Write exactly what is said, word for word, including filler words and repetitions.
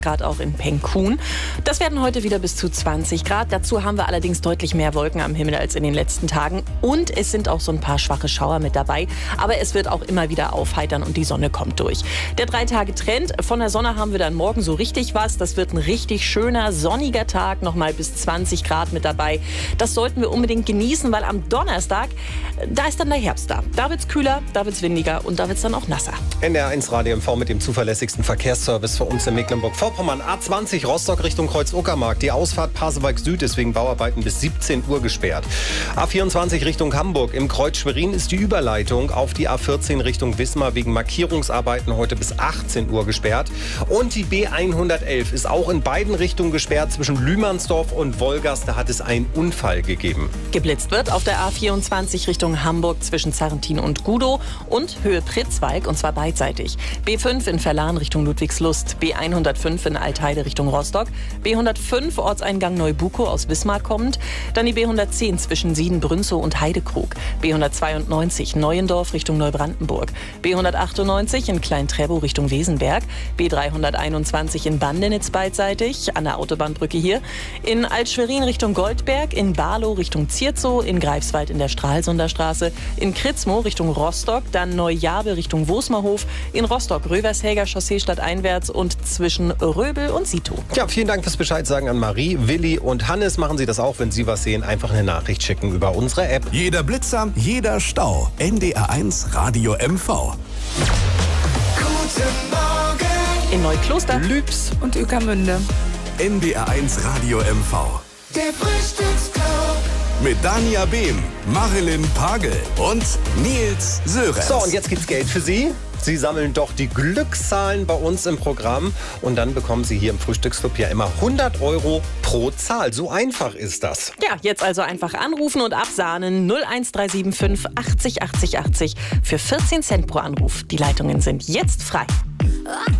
Grad auch in Pengkun. Das werden heute wieder bis zu zwanzig Grad. Dazu haben wir allerdings deutlich mehr Wolken am Himmel als in den letzten Tagen. Und es sind auch so ein paar schwache Schauer mit dabei. Aber es wird auch immer wieder aufheitern und die Sonne kommt durch. Der Drei-Tage-Trend. Von der Sonne haben wir dann morgen so richtig was. Das wird ein richtig schöner, sonniger Tag. Nochmal bis zwanzig Grad mit dabei. Das sollten wir unbedingt genießen, weil am Donnerstag, da ist dann der Herbst da. Da wird's kühler, da wird's windiger und da wird's dann auch nasser. N D R eins Radio M V mit dem zuverlässigsten Verkehrsservice für uns in Mecklenburg-Vorpommern. A zwanzig Rostock Richtung Kreuz-Uckermark. Die Ausfahrt Pasewalk Süd ist wegen Bauarbeiten bis siebzehn Uhr gesperrt. A vierundzwanzig Richtung Hamburg. Im Kreuz Schwerin ist die Überleitung auf die A vierzehn Richtung Wismar wegen Markierungsarbeiten heute bis achtzehn Uhr gesperrt. Und die B hundertelf ist auch in beiden Richtungen gesperrt. Zwischen Lühmannsdorf und Wolgast, da hat es einen Unfall gegeben. Geblitzt wird auf der A vierundzwanzig Richtung Hamburg zwischen Zarrentin und Gudow und Höhe Pritzwalk, und zwar beidseitig. B fünf in Verlan Richtung Ludwigslust, B hundertfünf in Altheide Richtung Rostock, B hundertfünf Ortseingang Neubukow aus Wismar kommend, dann die B hundertzehn zwischen Sieden, Brünzow und Heidekrug, B hundertzweiundneunzig Neuendorf Richtung Neubrandenburg, B hundertachtundneunzig in Klein-Trebow Richtung Wesenberg, B dreihunderteinundzwanzig in Bandenitz beidseitig, an der Autobahnbrücke hier, in Alt-Schwerin Richtung Goldberg, in Barlow Richtung Zierzow, in Greifswald in der Stralsunder Straße, in Kritzmow Richtung Rostock, dann Neujabe Richtung Wosmerhof, in Rostock Rövershäger Chaussee stadteinwärts und zwischen Röbel und Sito. Ja, vielen Dank fürs Bescheid sagen an Marie, Willi und Hannes. Machen Sie das auch, wenn Sie was sehen. Einfach eine Nachricht schicken über unsere App. Jeder Blitzer, jeder Stau. N D R eins Radio M V. Guten Morgen In Neukloster, Lübs und Ueckermünde. N D R eins Radio M V. der Frühstücksclub. Mit Dania Behm, Marilyn Pagel und Nils Sörenz. So, und jetzt gibt's Geld für Sie. Sie sammeln doch die Glückszahlen bei uns im Programm und dann bekommen Sie hier im Frühstücksclub ja immer hundert Euro pro Zahl. So einfach ist das. ja, jetzt also einfach anrufen und absahnen. null eins drei sieben fünf achtzig achtzig achtzig für vierzehn Cent pro Anruf. Die Leitungen sind jetzt frei.